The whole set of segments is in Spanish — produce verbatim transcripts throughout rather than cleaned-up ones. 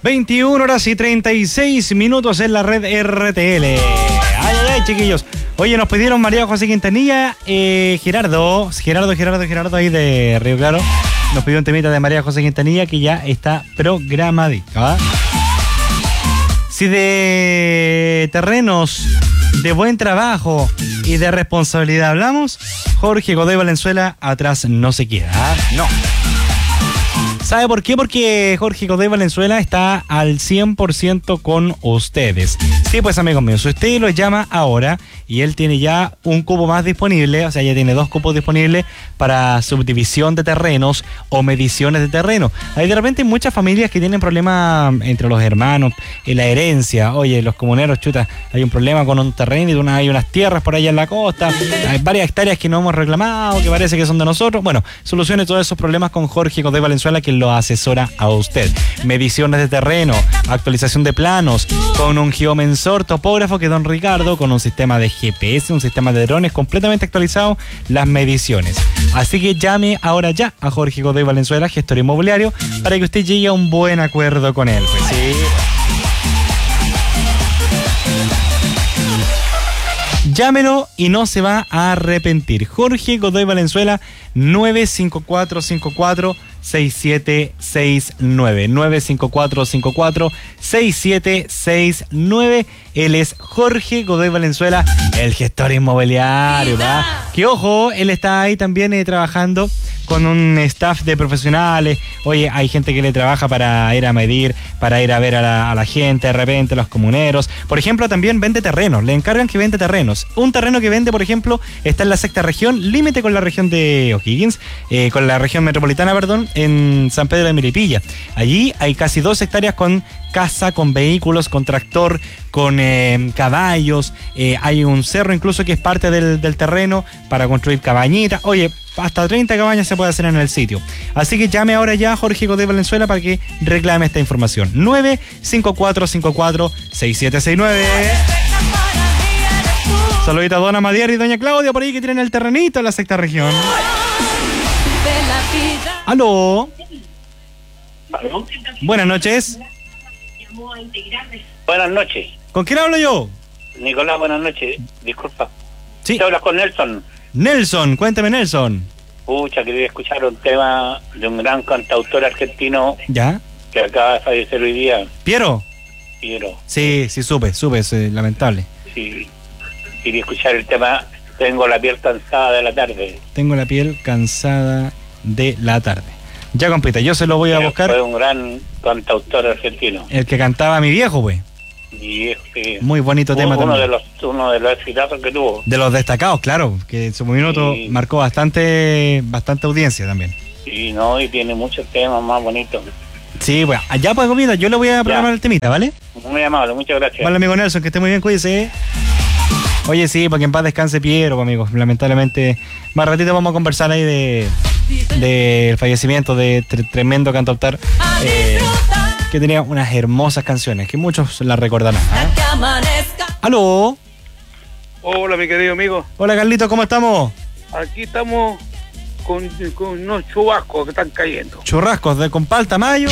veintiuna horas y treinta y seis minutos en la red R T L. Ay, ay, ay, chiquillos. Oye, nos pidieron María José Quintanilla, eh, Gerardo, Gerardo, Gerardo, Gerardo, ahí de Río Claro. Nos pidió un temita de María José Quintanilla que ya está programadito. ¿Ah? Si de terrenos, de buen trabajo y de responsabilidad hablamos, Jorge Godoy Valenzuela atrás no se queda. ¿Ah? No. ¿Sabe por qué? Porque Jorge Godoy Valenzuela está al cien por ciento con ustedes. Sí, pues amigos míos, si usted lo llama ahora y él tiene ya un cupo más disponible, o sea, ya tiene dos cupos disponibles para subdivisión de terrenos o mediciones de terreno. Hay de repente muchas familias que tienen problemas entre los hermanos, en la herencia. Oye, los comuneros, chuta, hay un problema con un terreno y una, hay unas tierras por allá en la costa, hay varias hectáreas que no hemos reclamado, que parece que son de nosotros. Bueno, solucione todos esos problemas con Jorge Godoy Valenzuela, que lo asesora a usted. Mediciones de terreno, actualización de planos, con un geomensor topógrafo que es don Ricardo, con un sistema de G P S, un sistema de drones completamente actualizado, las mediciones. Así que llame ahora ya a Jorge Godoy Valenzuela, gestor inmobiliario, para que usted llegue a un buen acuerdo con él. Pues sí. Llámelo y no se va a arrepentir. Jorge Godoy Valenzuela, nueve cinco cuatro cinco cuatro seis siete seis nueve. nueve cinco cuatro cinco cuatro seis siete seis nueve. Él es Jorge Godoy Valenzuela, el gestor inmobiliario, ¿va? Que ojo, él está ahí también eh, trabajando con un staff de profesionales. Oye, hay gente que le trabaja para ir a medir, para ir a ver a la, a la gente, de repente, los comuneros. Por ejemplo, también vende terrenos, le encargan que vende terrenos. Un terreno que vende, por ejemplo, está en la sexta región, límite con la región de O'Higgins, eh, con la región metropolitana, perdón, en San Pedro de Milipilla. Allí hay casi dos hectáreas con casa, con vehículos, con tractor, con eh, caballos. Eh, hay un cerro incluso que es parte del, del terreno para construir cabañitas. Oye, hasta treinta cabañas se puede hacer en el sitio. Así que llame ahora ya a Jorge Godoy Valenzuela para que reclame esta información. nueve cinco cuatro cinco cuatro seis siete seis nueve. Saludita a Dona Madier y Doña Claudia por ahí que tienen el terrenito en la sexta región. ¿Aló? ¿Aló? Buenas noches. Buenas noches. ¿Con quién hablo yo? Nicolás, buenas noches. Disculpa. Sí. ¿Te hablas con Nelson? Nelson, cuéntame, Nelson. Pucha, quería escuchar un tema de un gran cantautor argentino. ¿Ya? Que acaba de fallecer hoy día. ¿Piero? Piero. Sí, sí, supe, supe, es eh, lamentable. Sí. Quería escuchar el tema Tengo la piel cansada de la tarde. Tengo la piel cansada de la tarde. Ya, compita, yo se lo voy a Pero buscar. Fue un gran cantautor argentino. El que cantaba mi viejo, pues. Y este, Muy bonito tema uno también. de los uno de los exitazos que tuvo. De los destacados, claro, que en su minuto Sí. marcó bastante bastante audiencia también. Sí, no, y tiene muchos temas más bonitos. Sí, bueno, allá pues, comida, yo le voy a programar Ya. el temita, ¿vale? Muy amable, muchas gracias. Vale, amigo Nelson, que esté muy bien, cuídese. Oye, sí, porque en paz descanse Piero, amigos. Lamentablemente, más ratito vamos a conversar ahí de del fallecimiento de tre- tremendo cantautor eh, que tenía unas hermosas canciones, que muchos la recordarán. ¿eh? ¿Aló? Hola, mi querido amigo. Hola, Carlito, ¿cómo estamos? Aquí estamos con, con unos chubascos que están cayendo. Churrascos de con palta mayo.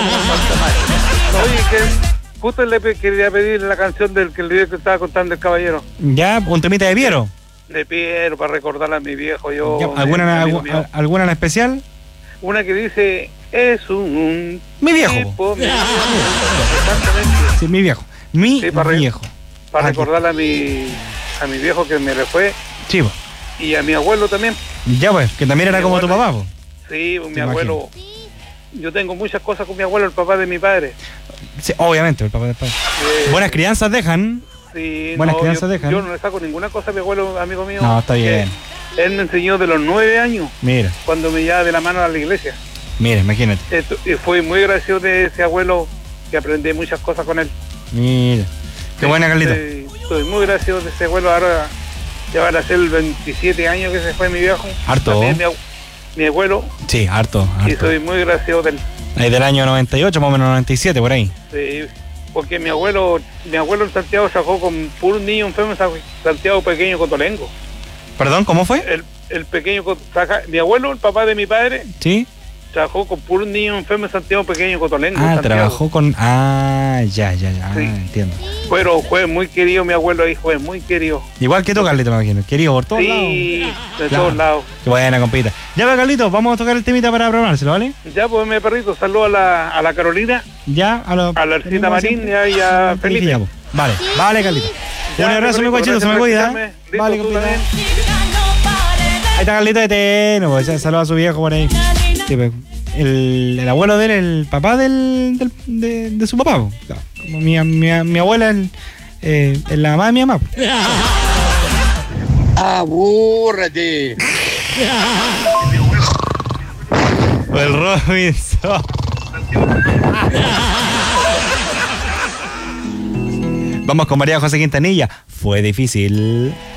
Oye, que justo le pe- quería pedir la canción del que el video que estaba contando el caballero. Ya, un temita de Piero. De Piero, para recordarle a mi viejo. Yo, Ya, mi ¿alguna, amigo algu- mío. ¿Alguna en especial? Una que dice, es un... Mi viejo. tipo, mi viejo. Exactamente. Sí, mi viejo. Mi Sí, para re- viejo. Para Ah, recordarle a mi, a mi viejo que me le fue Chivo. y a mi abuelo también. Ya pues, que también era Mi como tu abuelo. papá, po. Sí, mi Te abuelo. Yo tengo muchas cosas con mi abuelo, el papá de mi padre. Sí, obviamente, el papá del padre. Eh, Buenas crianzas dejan. Sí, Buenas no, crianzas yo, dejan. yo no le saco ninguna cosa a mi abuelo, amigo mío. No, está bien. Que Él me enseñó de los nueve años, Mira, cuando me llevaba de la mano a la iglesia. mira, imagínate. Esto- y fui muy gracioso de ese abuelo, que aprendí muchas cosas con él. Mira. Qué buena, Carlito. Sí, estoy muy gracioso de ese abuelo. Ahora ya van a ser veintisiete años que se fue mi viejo. Harto. También mi, abu- mi abuelo. Sí, harto, Y harto. soy muy gracioso de él. Ahí del año noventa y ocho, más o menos noventa y siete, por ahí. Sí, porque mi abuelo, mi abuelo en Santiago trabajó con puro niño enfermo en Santiago pequeño Cotolengo. Perdón, ¿cómo fue? El, el pequeño, co- trabaja- mi abuelo, el papá de mi padre, Sí. trabajó con puros niños enfermos en Santiago Pequeño, Cotolengo. Ah, Santiago. trabajó con... Ah, ya, ya, ya, ah, Sí. entiendo. Pero fue muy querido, mi abuelo ahí fue muy querido. Igual que tú, Carlito, me imagino. Querido por todos lados. Sí, de Claro. todos lados. Qué buena, compita. Ya, pues, Carlito, vamos a tocar el temita para programárselo, ¿vale? Ya, pues, mi perrito, saludo a la, a la Carolina, Ya, a, lo, a la Arcita Marín y a, y a Felipe. Ya, pues. Vale, vale, Carlito. Ya, Un abrazo, mi perrito, guachito, se me gracias por cuida. escucharme. Listo, Vale, tú compita. también. Ahí está Carlito de Teno, pues, saluda a su viejo por ahí. Sí, pues, el, el abuelo de él, el papá del, del- de, de su papá. Pues. Claro, como mi, mi, mi abuela es eh, es la mamá de mi mamá. Pues. ¡Abúrrate! El Robinson. Vamos con María José Quintanilla. Fue difícil.